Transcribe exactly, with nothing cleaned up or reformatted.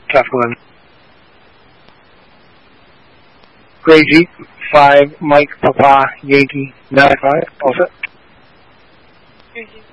Traffic eleven. Gray Jeep, five, Mike, Papa, Yankee, nine five, all set. Gray Jeep